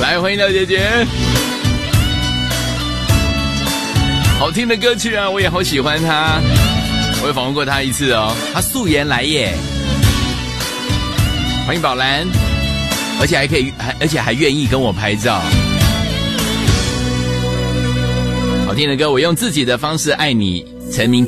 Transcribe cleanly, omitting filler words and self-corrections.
来，欢迎廖姐姐。好听的歌曲啊，我也好喜欢她，我也访问过她一次哦。她素颜来耶，欢迎宝兰，而且还愿意跟我拍照。好听的歌，我用自己的方式爱你，陈明。